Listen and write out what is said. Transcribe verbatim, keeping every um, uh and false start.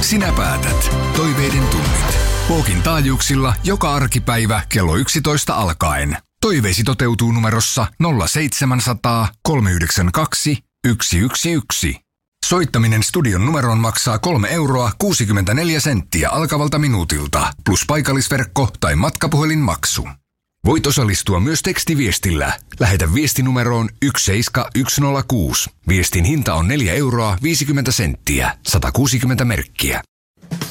Sinä päätät. Toiveiden tunnit. Pookin taajuuksilla joka arkipäivä kello yksitoista alkaen. Toiveesi toteutuu numerossa nolla seitsemänsataa kolmeyhdeksänkymmentäkaksi yksi yksi yksi. Soittaminen studion numeroon maksaa kolme euroa kuusikymmentäneljä senttiä alkavalta minuutilta, plus paikallisverkko tai matkapuhelinmaksu. Voit osallistua myös tekstiviestillä. Lähetä viestinumeroon yksi seitsemän yksi nolla kuusi. Viestin hinta on neljä euroa viisikymmentä senttiä, sata kuusikymmentä merkkiä.